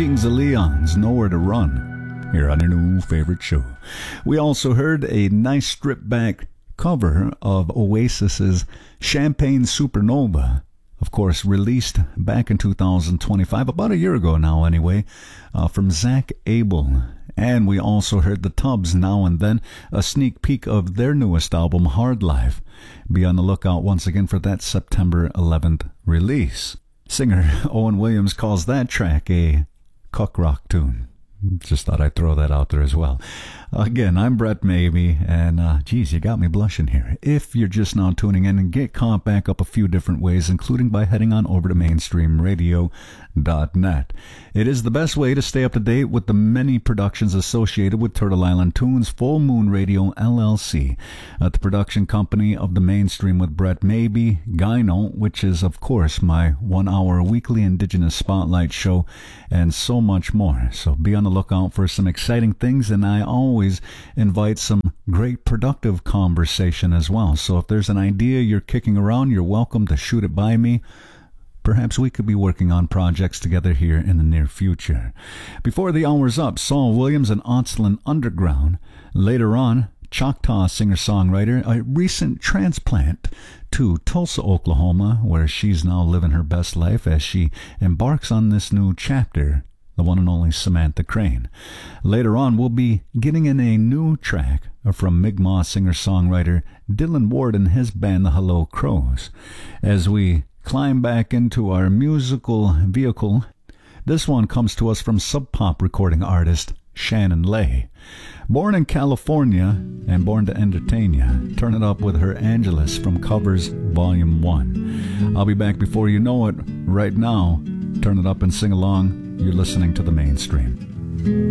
Kings of Leon's Nowhere to Run, here on your new favorite show. We also heard a nice stripped back cover of Oasis's Champagne Supernova, of course released back in 2025, about a year ago now anyway, from Zach Abel. And we also heard the Tubbs Now and Then, a sneak peek of their newest album, Hard Life. Be on the lookout once again for that September 11th release. Singer Owen Williams calls that track a cuck rock tune. Just thought I'd throw that out there as well. Again, I'm Brett Maybe, and geez, you got me blushing here. If you're just now tuning in, and get caught back up a few different ways, including by heading on over to mainstreamradio.net. It is the best way to stay up to date with the many productions associated with Turtle Island Tunes. Full Moon Radio LLC, the production company of the Mainstream with Brett Maybe, Gyno, which is of course my 1-hour weekly Indigenous Spotlight show, and so much more. So be on the lookout for some exciting things, and I always invite some great productive conversation as well. So if there's an idea you're kicking around, you're welcome to shoot it by me. Perhaps we could be working on projects together here in the near future. Before the hour's up, Saul Williams and Otslin Underground. Later on, Choctaw singer-songwriter, a recent transplant to Tulsa, Oklahoma, where she's now living her best life as she embarks on this new chapter, the one and only Samantha Crane. Later on, we'll be getting in a new track from Mi'kmaq singer-songwriter Dylan Ward and his band, the Hello Crows. As we climb back into our musical vehicle, this one comes to us from Sub Pop recording artist Shannon Lay. Born in California and born to entertain ya, turn it up with her Angelus from Covers Volume 1. I'll be back before you know it. Right now, turn it up and sing along. You're listening to The Mainstream.